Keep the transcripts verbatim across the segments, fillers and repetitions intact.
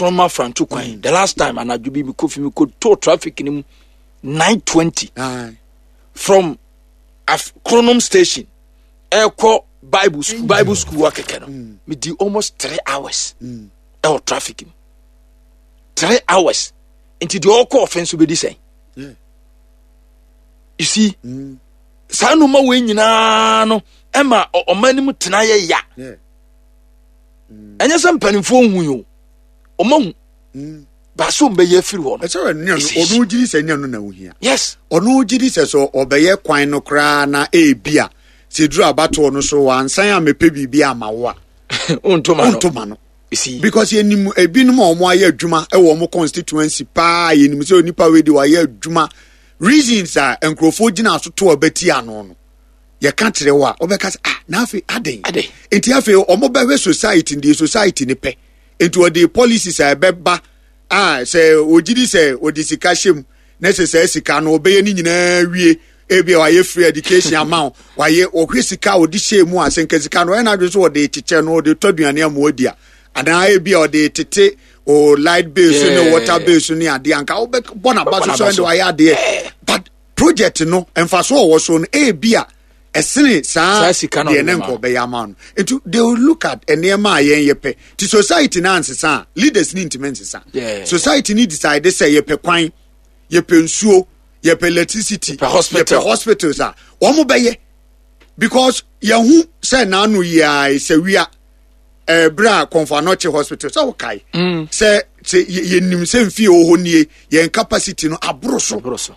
Akroma Frantu Kwan. The last time and I do be kofi me could tow traffic in nine twenty from Af- Chronom Station. Airco Bible school, Bible school work again. Me do almost three hours. Mm. Air traffic. Three hours. Into the all call offense will be the same. Yeah. You see, mm. Sanuma win no Emma or Manimu Tanaya ya. Yeah. And yes, I'm penning for you. Among Basum be ye free one. It's all no Gidis and no here. Yes, or no Gidis or Bayer Quine no crana a beer. Sidra Bato no so one, say I'm a baby beer mawa. Untomano. You see, because ye nim a bin more my Juma, a woman constituency pie in Miso Nipa radio, I Juma. Reasons are and Crofogina to a betiano. You can't say what, or because ah, Nafi Ade. Ade. It yafe or mobile society in the society nipe. Into the policies are beba. Ah, say, Ojidi say, Odisicashim, necessary can obey any we. Ebi wa ye free education amount wa ye okwesika odishe mu asenkazika no na dwo de chiche no de toduane amodia ana ebi o de tete o light bill so no water bill so ni ade anka wo be bona ba so so wa ya de but project no emfaso wo so no ebi a esene sa de ne nko be ya man into they will look at enema ayen yepe ti society na ansesa leaders ni intimensa society ni decide say yepe kwan yepe nsuo yepe electricity yepe hospitals are omo beye because yahu say na anu ya se wia eh bra Konfanoche hospital so kai say say yenim se mfie ohonnie yen capacity no abroso.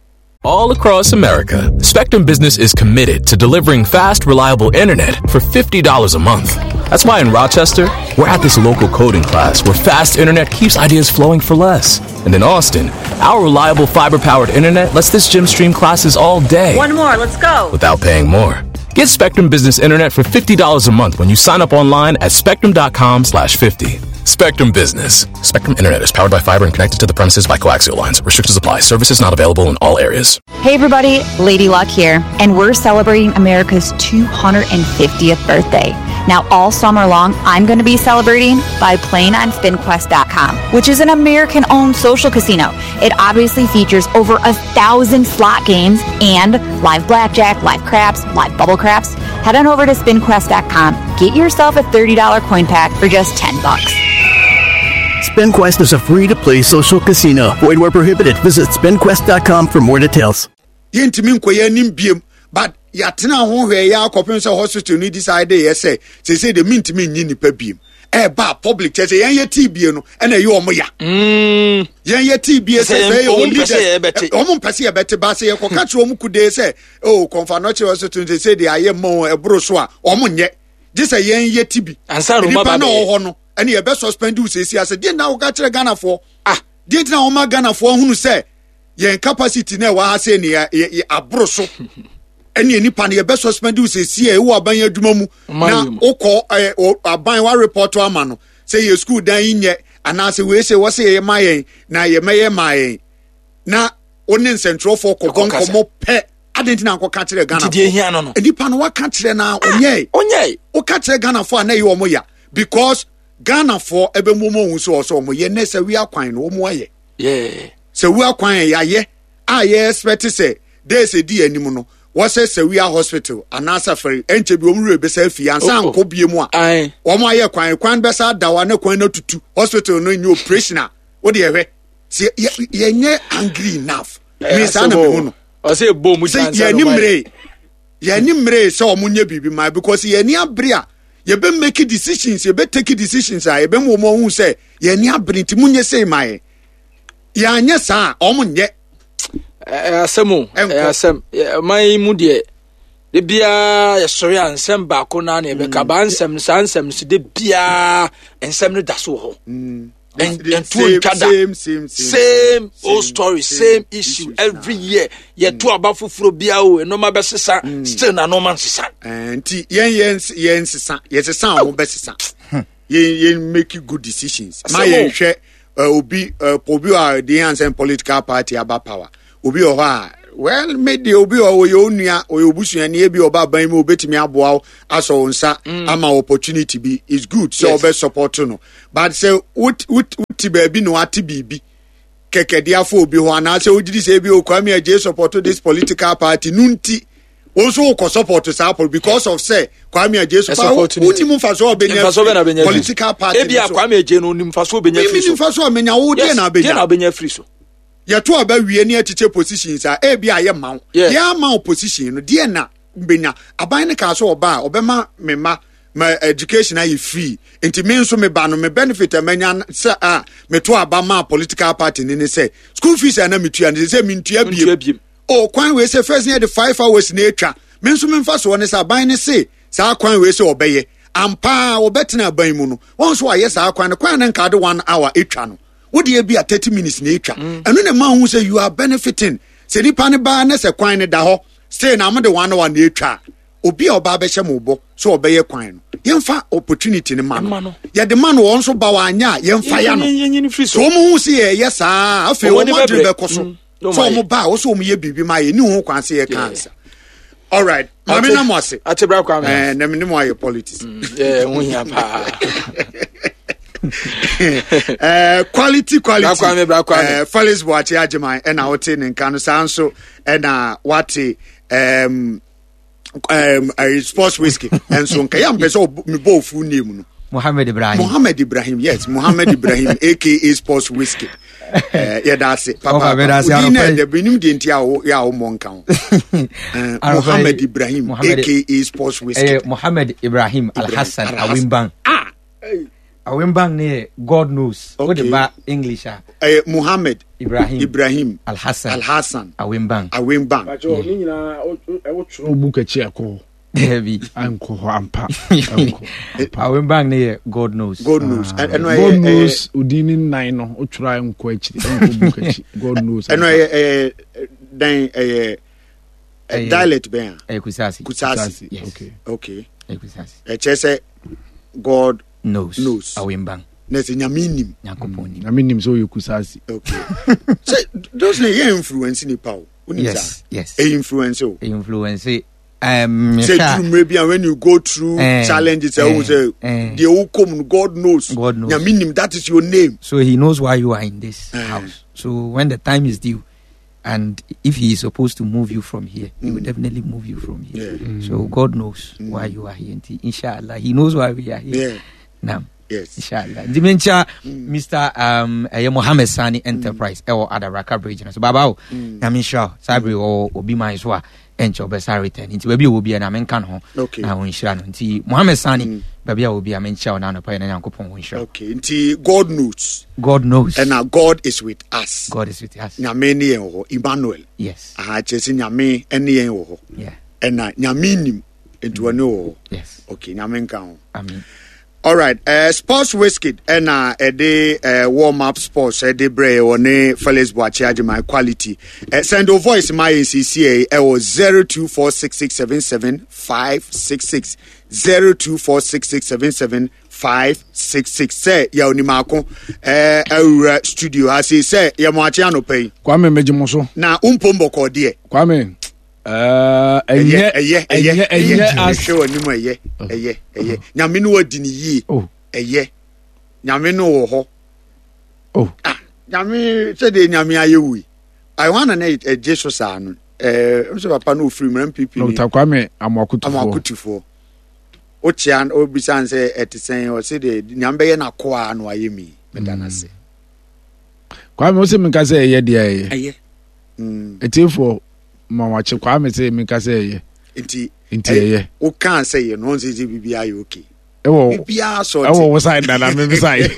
All across America, Spectrum Business is committed to delivering fast, reliable internet for fifty dollars a month. That's why in Rochester, we're at this local coding class where fast internet keeps ideas flowing for less. And in Austin, our reliable fiber-powered internet lets this gym stream classes all day. One more, let's go. Without paying more. Get Spectrum Business Internet for fifty dollars a month when you sign up online at spectrum.com slash 50. Spectrum Business. Spectrum Internet is powered by fiber and connected to the premises by coaxial lines. Restrictions apply. Services not available in all areas. Hey everybody, Lady Luck here, and we're celebrating America's two hundred fiftieth birthday. Now all summer long, I'm going to be celebrating by playing on spin quest dot com, which is an American-owned social casino. It obviously features over a thousand slot games and live blackjack, live craps, live bubble craps. Head on over to spin quest dot com. Get yourself a thirty dollars coin pack for just ten bucks. SpinQuest is a free-to-play social casino. Void where prohibited. Visit spin quest dot com for more details. Yentimin koye nimbiem, but yatena ho hwe ya akopem se hospital ni decide yes say say the mint me nyi nipa biem. Eh ba public che say yen ye T B no e na ye omo ya. Mm. Yen ye T B say say o leader. Omo pese ye bete ba say ye ko catch omo kude say oh Konfanoche hospital say they aye mo ebro so a omo nye. Je say yen ye T B. Ansa ro ma ba na ho no. And you best suspend you say I said dey na wo ka kire Ghana for ah dey na wo ma Ghana for hunu say yen capacity na wa ha say ne abro so any nipa na best suspend you say see e wo aban adwuma mu na ukọ aban wa report to ama no say your school dan nye ana say we say wo say ye ma yen na ye meye ma yen na onin central for ko gon ko mo pe adenti na ko ka kire Ghana ti ehia no no nipa no wa ka kire na onye onye o ka kire Ghana for na ye wo mo ya because Ghana for ebe mumo unso so mo ye ne se wi akwan no mo aye yeah se wi akwan ya ye a ye expect say dey se di anim no wo se se wi hospital anasa free enche bi omru be se fi ansa anko bie mu a wo mo aye kwan kwan be sa dawa na kwan na tutu hospital no nyi operation wo de ye se ye nye angry enough me sa na me hu no o se bo mu chance ye ni mre ye ni mre se o mu nye bibi ma because ye ni abria you be make decisions, you be take decisions. I be mo mo who say ye ni abrinti munye say my ya nya sa omunye asemo asem my mu de de bia ye sori ansem ba ko na na be ka ba ansem sa ansem si de bia ensem no da so ho and and two same same same old story same issue every year ye two abafufuro bia o no ma be sesa still na no man sesa anti yen yen yen sesa ye sesa o be sesa yen yen make good decisions my yen hwe obi obi a the answer political party about power obi o ha well made the obi o yo nua o yo busuani e bi oba ban mi obetimi aboa aso unsa ama opportunity be is good so yes. Obe support no but say what what ti baby no ati bibi keke dia fo obi ho ana se ogidi se bi o Kwame Agyee support this political party nunti also ko support support because of say Kwame Agyee support uni mu faso obenya political party e bia Kwame Agyee no nim faso obenya free so nim faso obenya wo de na obenya na obenya free so ye to aba wie ne atiche positions a e bia ye mawo ye ama opposition no de na benya aban ne ka so oba obema mema my education is free enti me nso me ba no me benefit amanya say ah me to aba ma political party ni ne say school fees na me tua ne say me ntua biem oh kwan we say first year the five hours na etwa me nso me mfa so ne say aban ne say sa kwan we say obeye ampa obetena aban mu no won so aye sa kwan ne kwan ne nka de one hour etwa no wo de bi a thirty minutes na etwa eno ne ma hu say you are benefiting say ni pa ne ba ne say kwan ne da ho stay na mo de one hour na etwa obi oba be hye mo bo so obeye kwan no yemfa opportunity ne ma no ye de man won so ba wa anya yemfa ya no so mo hu se ye yes ah afi wo mo de be koso so mo ba wo so mo ye bibi ma ye ni hu kwan se ye cancer all right mami na mo se atebra kwa me eh na me ni mo aye politics eh hu hia pa eh quality quality eh Felix Boakye Agyeman e na wote ne nka no sanso e na wate um um a sports whiskey and so nka yam pese me bo full name no Mohammed Ibrahim Mohammed Ibrahim yes Mohammed Ibrahim aka sports whiskey eh yeah that's it papa we need the benim de ntia wo ya wo monka Mohammed Ibrahim aka sports whiskey eh Mohammed Ibrahim Al Hassan Awimbang ah Awimbang ne God knows what about English ah eh Mohammed Ibrahim Ibrahim Al Hassan Al Hassan Awimbang Awimbang ajo ni nyina e wo tro buka chi akọ heavy anko ho ampa Awimbang ne God knows God knows God knows udini nine no o tro anko achi anko buka chi God knows eno eh dan eh dialect ben eh kusasi kusasi okay okay eh kusasi eh chese God knows knows Awimbang nese nyaminim nyakoponi nyaminim so yokusasi okay so those ne influence ni pa yes yes a influence o influence um say through maybe when you go through uh, challenges uh, say uh, the outcome God knows God knows nyaminim that is your name so he knows why you are in this uh, house so when the time is due and if he is supposed to move you from here mm. he will definitely move you from here yeah. mm. so God knows mm. why you are here and inshallah he knows why we are here yeah. now yes inshallah dimencha mm. Mister um uh, Mohammed Sani Enterprise mm. or Adaraka Bridge so baba o na me sure sabre o obi man so a encho be sa return nti baby obi na me kan ho na won hira no nti Mohammed Sani baby obi a me ncha na no pa na Yankopon won hira okay nti God knows God knows and now God is with us God is with us nyame ne yen ho Emmanuel yes aha chese nyame ene yen ho yeah and na nyame nim enti woni ho yes okay nyame nkan ho amen. All right, uh, sports whiskey and uh, a day uh, warm up sports a day bray or ne Felix Boakye Agyeman quality. Uh, send a voice my C C A was zero two four six six seven seven five six six zero two four six six seven seven five six six. Say ya onimako uh, our studio as he say ya mwachi ano pay. Kwame Mejimoso. Na umpombo ko die. Kwame. Uh, eye eye eye eye asho ni mo eye eye eye nyame no wadi ni yi eye nyame no wo ho oh ah nyame se de nyame ayewu I want na e Jesus anu eh so papa no free mran pipi no ta Kwame amakutufo amakutufo o chian o bisan se etisen o se de nyame be na ko anu ayemi medana se Kwame o se me ka se eye de eye eye mm etifo mama che Kwame say me ka say ye nti nti ye o kan say ye no say bibia ye okay e wo bibia so e wo side na me me side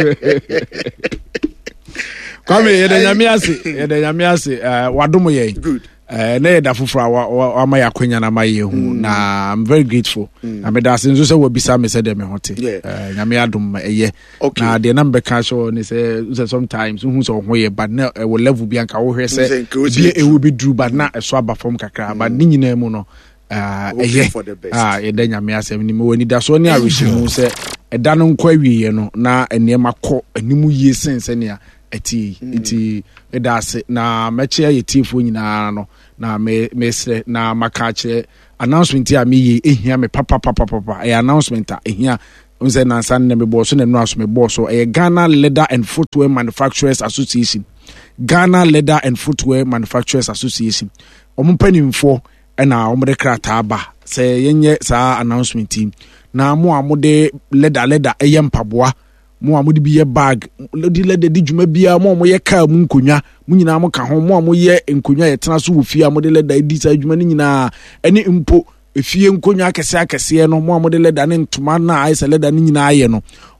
Kwame ye de nyame ase ye de nyame ase wadom ye good eh na ye da foforo wa ma yakonya na ma ye hu na I'm very grateful na me da se nso say wo bisa me say de me hote eh nyame adom ye na de number ka so ne say sometimes hu so ho ye but na wo level bi anka wo hwe say bi e wo bi dru but na so aba form kakra but ni nyina mu no ah eh ah ye de nyame asem ni me woni da so ne arishimu say eda no nkwa wiye no na enema kɔ animu yie sense ne a eti eti edase na meche ye tifo nyina no na me mesre na makache announcement a me ye ehia me papa papa papa e announcement a ehia unse na san na me boss na no aso me boss e Ghana Leather and Footwear Manufacturers Association. Ghana Leather and Footwear Manufacturers Association. Omo panimfo na omo de krata ba se yenye sa announcement team na mo amode leather leather eye mpaboa mo amode bi ye bag di leather di djuma bia mo mo ye ka mu nkonya mu nyina mo ka ho mo mo ye nkonya ye tena so wo fie amode leather di sa djuma ni nyina eni mpo efie nkonya akese akese no mo amode leather ne ntoma na aisa leather ni nyina aye no